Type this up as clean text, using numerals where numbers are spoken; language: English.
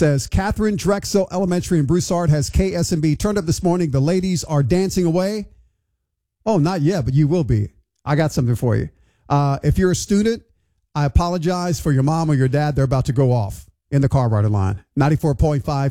says Catherine Drexel Elementary in Broussard has KSMB turned up this morning. The ladies are dancing away. Oh, not yet, but you will be. I got something for you. If you're a student, I apologize for your mom or your dad. They're about to go off in the Carburetor line. 94.5